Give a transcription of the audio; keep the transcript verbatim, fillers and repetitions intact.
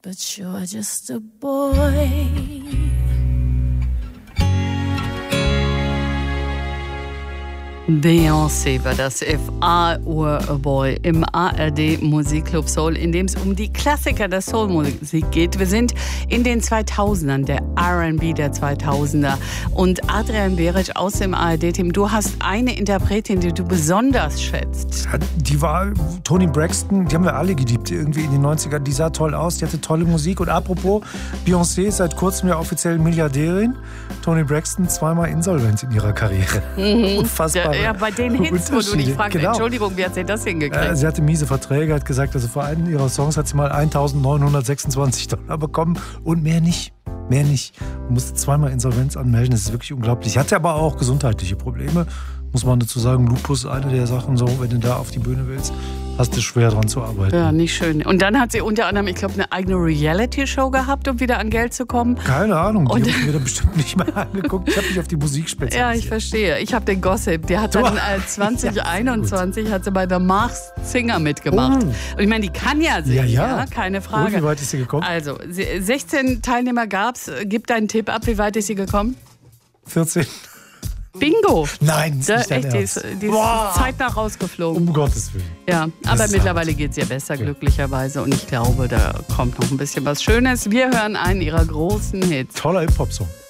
but you're just a boy. Beyoncé war das, If I Were a Boy, im A R D Musikclub Soul, in dem es um die Klassiker der Soulmusik geht. Wir sind in den zweitausendern, der R and B der zweitausender. Und Adrian Beric aus dem A R D-Team, du hast eine Interpretin, die du besonders schätzt. Ja, die war Toni Braxton, die haben wir alle geliebt irgendwie in den neunzigern. Die sah toll aus, die hatte tolle Musik. Und apropos, Beyoncé ist seit kurzem ja offiziell Milliardärin. Toni Braxton zweimal insolvent in ihrer Karriere. Mhm. Unfassbar. Ja, bei den Hits, wo du dich fragst, genau. Entschuldigung, wie hat sie das hingekriegt? Äh, sie hatte miese Verträge, hat gesagt, also für einen ihrer Songs hat sie mal eintausendneunhundertsechsundzwanzig Dollar bekommen und mehr nicht. Mehr nicht. Und musste zweimal Insolvenz anmelden, das ist wirklich unglaublich. Sie hatte aber auch gesundheitliche Probleme, muss man dazu sagen. Lupus, eine der Sachen, so, wenn du da auf die Bühne willst, hast du schwer dran zu arbeiten. Ja, nicht schön. Und dann hat sie unter anderem, ich glaube, eine eigene Reality-Show gehabt, um wieder an Geld zu kommen. Keine Ahnung, die habe ich mir da bestimmt nicht mehr angeguckt. Ich habe mich auf die Musik spezialisiert. Ja, ich verstehe. Ich habe den Gossip. Der hat dann äh, zwanzig einundzwanzig hat sie bei The Masked Singer mitgemacht. Oh. Und ich meine, die kann ja singen, ja, ja. ja keine Frage. Und wie weit ist sie gekommen? Also, sechzehn Teilnehmer gab's. Gib deinen Tipp ab, wie weit ist sie gekommen? vierzehn. Bingo! Nein, das ist nicht dein echt, die ist, die ist zeitnah rausgeflogen. Um Gottes Willen. Ja, aber mittlerweile geht es ihr besser, glücklicherweise. Und ich glaube, da kommt noch ein bisschen was Schönes. Wir hören einen ihrer großen Hits. Toller Hip-Hop-Song.